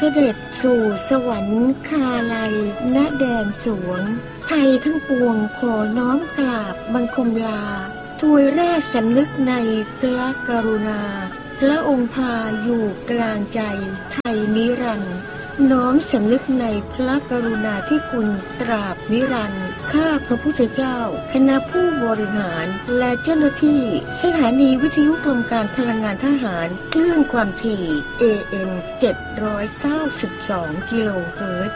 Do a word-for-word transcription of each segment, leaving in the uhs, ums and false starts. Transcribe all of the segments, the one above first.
ด็จสู่สวรรคาลัยณแดนสวงไทยทั้งปวงขอน้อมกราบบังคมลาถวายราชสำนึกในพระกรุณาพระองค์พาอยู่กลางใจไทยนิรันดร์น้อมสำนึกในพระกรุณาที่คุณตราบนิรันดร์ข้าพระพุทธเจ้าคณะผู้บริหารและเจ้าหน้าที่สถานีวิทยุกรมการพลังงานทหารคลื่นความถี่ เอ เอ็ม เจ็ดร้อยเก้าสิบสอง กิโลเฮิรตซ์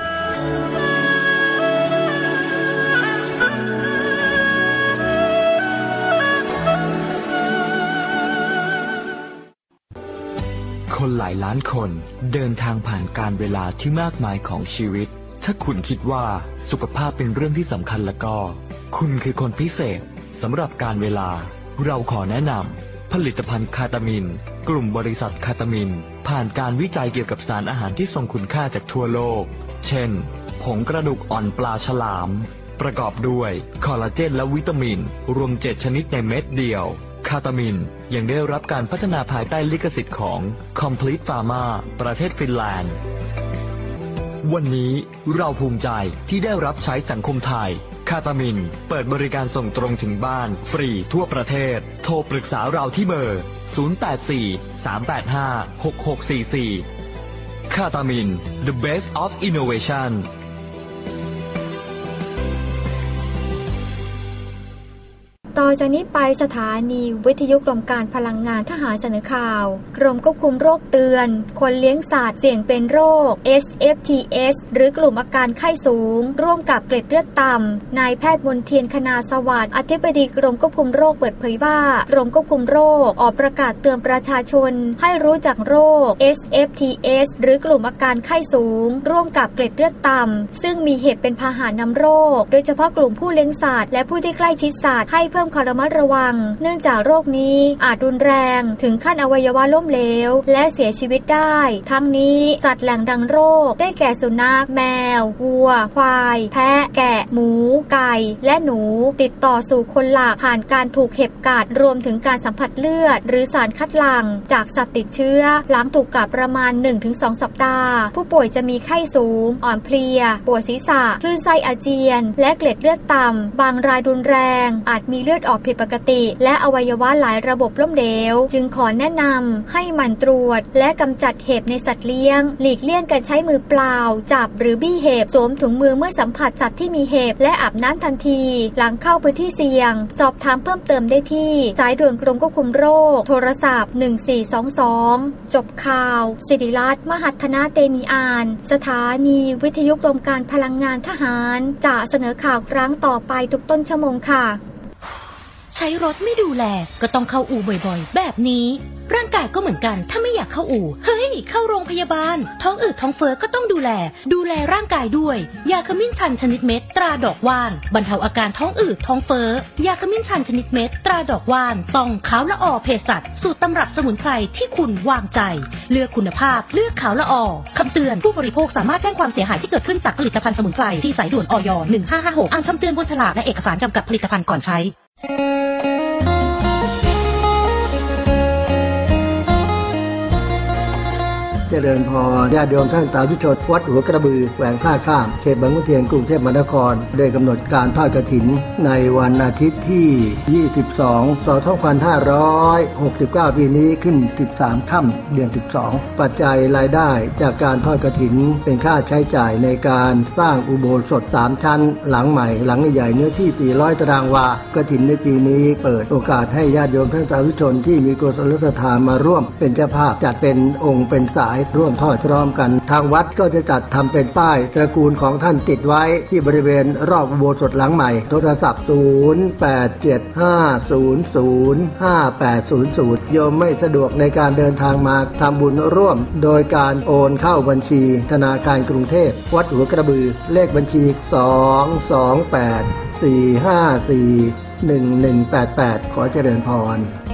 คนหลายล้านคนเดินทางผ่านการเวลาที่มากมายของชีวิตถ้าคุณคิดว่าสุขภาพเป็นเรื่องที่สำคัญแล้วก็คุณคือคนพิเศษสำหรับการเวลาเราขอแนะนำผลิตภัณฑ์คาตามินกลุ่มบริษัทคาตามินผ่านการวิจัยเกี่ยวกับสารอาหารที่ทรงคุณค่าจากทั่วโลกเช่นผงกระดูกอ่อนปลาฉลามประกอบด้วยคอลลาเจนและวิตามินรวมเจ็ดชนิดในเม็ดเดียวคาตามินยังได้รับการพัฒนาภายใต้ลิขสิทธิ์ของ Complete Pharma ประเทศฟินแลนด์วันนี้เราภูมิใจที่ได้รับใช้สังคมไทยคาตามินเปิดบริการส่งตรงถึงบ้านฟรีทั่วประเทศโทรปรึกษาเราที่เบอร์ศูนย์ แปด สี่ สาม แปด ห้า หก หก สี่ สี่คาตามิน The Best of Innovation ต่อจากนี้ไปสถานีวิทยุกรมการพลังงานทหารเสนอข่าวกรมควบคุมโรคเตือนคนเลี้ยงสัตว์เสี่ยงเป็นโรค เอส เอฟ ที เอส หรือกลุ่มอาการไข้สูงร่วมกับเกล็ดเลือดต่ำนายแพทย์มนเทียนคณาสวัสดิ์อธิบดีกรมควบคุมโรคเปิดเผยว่ากรมควบคุมโรคออกประกาศเตือนประชาชนให้รู้จักโรค เอส เอฟ ที เอส หรือกลุ่มอาการไข้สูงร่วมกับเกล็ดเลือดต่ำซึ่งมีเหตุเป็นพาหะนำโรคโดยเฉพาะกลุ่มผู้เลี้ยงสัตว์และผู้ที่ใกล้ชิดสัตว์ให้เพิ่มความระมัดระวังเนื่องจากโรคนี้อาจรุนแรงถึงขั้นอวัยวะล้มเหลวและเสียชีวิตได้ทั้งนี้สัตว์แหล่งดังโรคได้แก่สุนัขแมววัวควายแพะแกะหมูไก่และหนูติดต่อสู่คนหลักผ่านการถูกเห็บกัดรวมถึงการสัมผัสเลือดหรือสารคัดหลั่งจากสัตว์ติดเชื้อหลังถูกกัดประมาณ หนึ่งถึงสอง สัปดาห์ผู้ป่วยจะมีไข้สูงอ่อนเพลียปวดศีรษะคลื่นไส้อาเจียนและเกล็ดเลือดต่ำบางรายรุนแรงอาจมีเลือดออกผิดปกติและอวัยวะหลายระบบล้มเหลวจึงขอแนะนำให้หมั่นตรวจและกำจัดเห็บในสัตว์เลี้ยงหลีกเลี่ยงการใช้มือเปล่าจับหรือบี้เห็บสวมถุงมือเมื่อสัมผัสสัตว์ที่มีเห็บและอาบน้ำทันทีหลังเข้าพื้นที่เสี่ยงสอบถามเพิ่มเติมได้ที่สายด่วนกรมควบคุมโรคโทรศัพท์หนึ่งสี่สองสองจบข่าวศิริรัตน์มหัฒนาเตมีอานสถานีวิทยุกรมการพลังงานทหารจะเสนอข่าวครั้งต่อไปทุกต้นชั่วโมงค่ะใช้รถไม่ดูแลก็ต้องเข้าอู่บ่อยๆแบบนี้ร่างกายก็เหมือนกันถ้าไม่อยากเข้าอู่เฮ้ยเข้าโรงพยาบาลท้องอืดท้องเฟ้อก็ต้องดูแลดูแลร่างกายด้วยยาขมิ้นชันชนิดเม็ดตราดอกว่านบรรเทาอาการท้องอืดท้องเฟ้อยาขมิ้นชันชนิดเม็ดตราดอกว่านต้องขาวละออเภสัชสูตรตำรับสมุนไพรที่คุณวางใจเลือกคุณภาพเลือกขาวละออคำเตือนผู้บริโภคสามารถแจ้งความเสียหายที่เกิดขึ้นจากผลิตภัณฑ์สมุนไพรที่สายด่วนอย หนึ่งห้าห้าหกอ่านคำเตือนบนฉลากและเอกสารจำกัดผลิตภัณฑ์ก่อนใช้เจริญพรญาติโยมท่านสาธุชนวัดหัวกระบือแขวงท่าข้ามเขตบางขุนเทียนกรุงเทพมหานครได้กำหนดการทอดกฐินในวันอาทิตย์ที่ยี่สิบสองต่อสองพันห้าร้อยหกสิบเก้าปีนี้ขึ้นสิบสามค่ำเดือนสิบสองปัจจัยรายได้จากการทอดกฐินเป็นค่าใช้จ่ายในการสร้างอุโบสถสามชั้นหลังใหม่หลังใหญ่เนื้อที่สี่ร้อยตารางวากฐินในปีนี้เปิดโอกาสให้ญาติโยมท่านสาธุชนที่มีกุศลศรัทธามาร่วมเป็นเจ้าภาพจัดเป็นองค์เป็นสายร่วมทอดพร้อมกันทางวัดก็จะจัดทำเป็นป้ายตระกูลของท่านติดไว้ที่บริเวณรอบอุโบสถหลังใหม่โทรศัพท์ศูนย์ แปด เจ็ด ห้า ศูนย์ ศูนย์ ห้า แปด ศูนย์ ศูนย์โยมไม่สะดวกในการเดินทางมาทำบุญร่วมโดยการโอนเข้าบัญชีธนาคารกรุงเทพวัดหัวกระบือเลขบัญชีสอง สอง แปด สี่ ห้า สี่ หนึ่ง หนึ่ง แปด แปดขอเจริญพร